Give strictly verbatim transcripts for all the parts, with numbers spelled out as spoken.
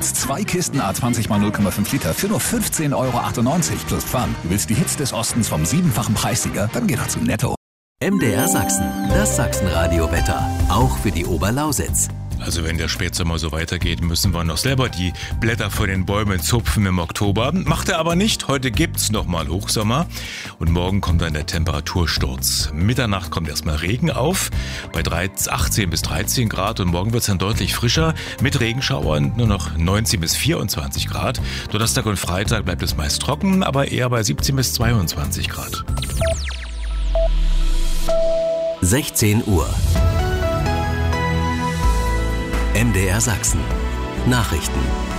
Jetzt zwei Kisten A zwanzig mal null Komma fünf Liter für nur fünfzehn Euro achtundneunzig plus Pfand. Du willst die Hits des Ostens vom siebenfachen Preissieger? Dann geh doch zu Netto. M D R Sachsen, das Sachsenradio-Wetter, auch für die Oberlausitz. Also wenn der Spätsommer so weitergeht, müssen wir noch selber die Blätter von den Bäumen zupfen im Oktober. Macht er aber nicht. Heute gibt's nochmal Hochsommer und morgen kommt dann der Temperatursturz. Mitternacht kommt erstmal Regen auf bei achtzehn bis dreizehn Grad und morgen wird's dann deutlich frischer mit Regenschauern nur noch neunzehn bis vierundzwanzig Grad. Donnerstag und Freitag bleibt es meist trocken, aber eher bei siebzehn bis zweiundzwanzig Grad. sechzehn Uhr. M D R Sachsen. Nachrichten.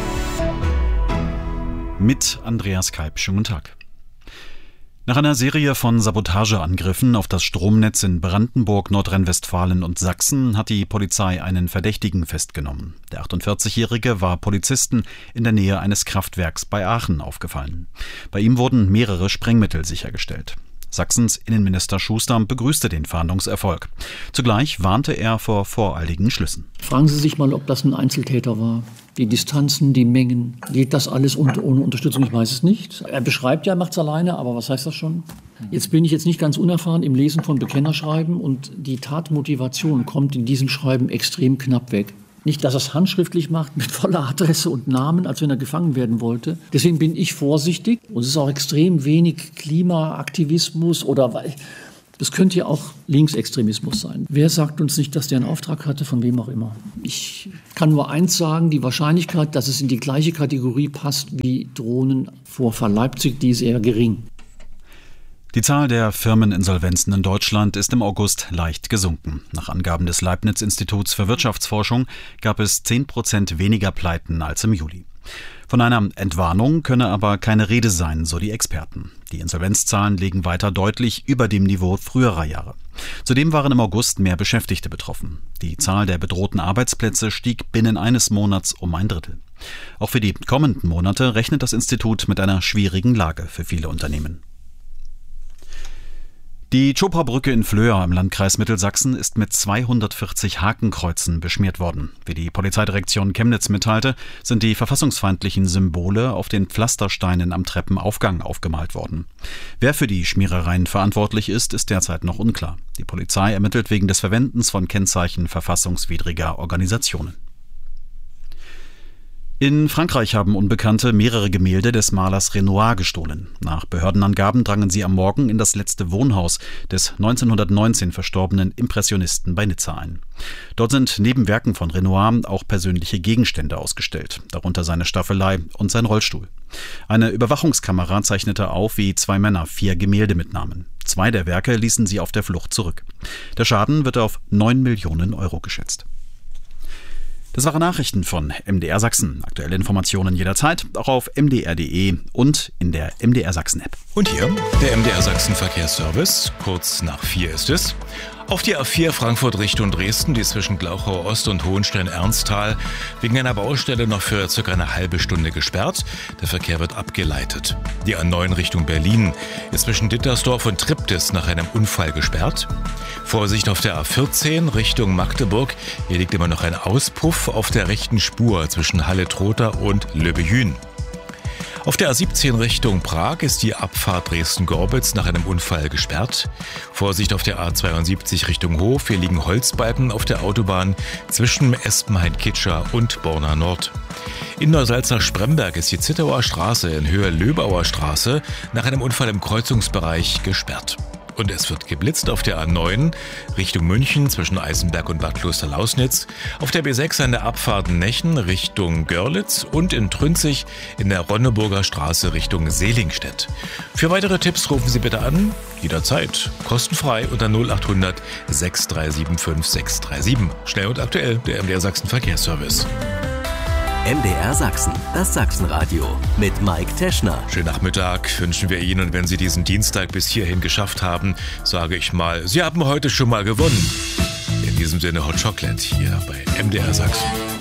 Mit Andreas Kalb. Schönen guten Tag. Nach einer Serie von Sabotageangriffen auf das Stromnetz in Brandenburg, Nordrhein-Westfalen und Sachsen hat die Polizei einen Verdächtigen festgenommen. Der achtundvierzigjährige war Polizisten in der Nähe eines Kraftwerks bei Aachen aufgefallen. Bei ihm wurden mehrere Sprengmittel sichergestellt. Sachsens Innenminister Schuster begrüßte den Fahndungserfolg. Zugleich warnte er vor voreiligen Schlüssen. Fragen Sie sich mal, ob das ein Einzeltäter war. Die Distanzen, die Mengen, geht das alles ohne Unterstützung? Ich weiß es nicht. Er beschreibt ja, er macht es alleine, aber was heißt das schon? Jetzt bin ich jetzt nicht ganz unerfahren im Lesen von Bekennerschreiben und die Tatmotivation kommt in diesem Schreiben extrem knapp weg. Nicht, dass er es handschriftlich macht mit voller Adresse und Namen, als wenn er gefangen werden wollte. Deswegen bin ich vorsichtig. Und es ist auch extrem wenig Klimaaktivismus oder das könnte ja auch Linksextremismus sein. Wer sagt uns nicht, dass der einen Auftrag hatte, von wem auch immer? Ich kann nur eins sagen, die Wahrscheinlichkeit, dass es in die gleiche Kategorie passt wie Drohnenvorfall Leipzig, die ist eher gering. Die Zahl der Firmeninsolvenzen in Deutschland ist im August leicht gesunken. Nach Angaben des Leibniz-Instituts für Wirtschaftsforschung gab es zehn Prozent weniger Pleiten als im Juli. Von einer Entwarnung könne aber keine Rede sein, so die Experten. Die Insolvenzzahlen liegen weiter deutlich über dem Niveau früherer Jahre. Zudem waren im August mehr Beschäftigte betroffen. Die Zahl der bedrohten Arbeitsplätze stieg binnen eines Monats um ein Drittel. Auch für die kommenden Monate rechnet das Institut mit einer schwierigen Lage für viele Unternehmen. Die Tschoper-Brücke in Flöa im Landkreis Mittelsachsen ist mit zweihundertvierzig Hakenkreuzen beschmiert worden. Wie die Polizeidirektion Chemnitz mitteilte, sind die verfassungsfeindlichen Symbole auf den Pflastersteinen am Treppenaufgang aufgemalt worden. Wer für die Schmierereien verantwortlich ist, ist derzeit noch unklar. Die Polizei ermittelt wegen des Verwendens von Kennzeichen verfassungswidriger Organisationen. In Frankreich haben Unbekannte mehrere Gemälde des Malers Renoir gestohlen. Nach Behördenangaben drangen sie am Morgen in das letzte Wohnhaus des neunzehnhundertneunzehn verstorbenen Impressionisten bei Nizza ein. Dort sind neben Werken von Renoir auch persönliche Gegenstände ausgestellt, darunter seine Staffelei und sein Rollstuhl. Eine Überwachungskamera zeichnete auf, wie zwei Männer vier Gemälde mitnahmen. Zwei der Werke ließen sie auf der Flucht zurück. Der Schaden wird auf neun Millionen Euro geschätzt. Das waren Nachrichten von M D R Sachsen. Aktuelle Informationen jederzeit, auch auf m d r punkt d e und in der M D R Sachsen App. Und hier der M D R Sachsen Verkehrsservice. Kurz nach vier ist es. Auf die A vier Frankfurt Richtung Dresden, die zwischen Glauchau Ost und Hohenstein-Ernsthal, wegen einer Baustelle noch für circa eine halbe Stunde gesperrt. Der Verkehr wird abgeleitet. Die A neun Richtung Berlin ist zwischen Dittersdorf und Triptis nach einem Unfall gesperrt. Vorsicht auf der A vierzehn Richtung Magdeburg. Hier liegt immer noch ein Auspuff auf der rechten Spur zwischen Halle-Trotha und Löbejün. Auf der A siebzehn Richtung Prag ist die Abfahrt Dresden-Gorbitz nach einem Unfall gesperrt. Vorsicht auf der A zweiundsiebzig Richtung Hof. Hier liegen Holzbalken auf der Autobahn zwischen Espenhain-Kitscher und Borna Nord. In Neusalza-Spremberg ist die Zittauer Straße in Höhe Löbauer Straße nach einem Unfall im Kreuzungsbereich gesperrt. Und es wird geblitzt auf der A neun Richtung München zwischen Eisenberg und Bad Klosterlausnitz, auf der B sechs an der Abfahrt Nechen Richtung Görlitz und in Trünzig in der Ronneburger Straße Richtung Selingstedt. Für weitere Tipps rufen Sie bitte an, jederzeit, kostenfrei unter null acht hundert sechs drei sieben fünf sechs drei sieben. Schnell und aktuell, der M D R Sachsen Verkehrsservice. M D R Sachsen, das Sachsenradio mit Mike Teschner. Schönen Nachmittag wünschen wir Ihnen, und wenn Sie diesen Dienstag bis hierhin geschafft haben, sage ich mal, Sie haben heute schon mal gewonnen. In diesem Sinne Hot Chocolate hier bei M D R Sachsen.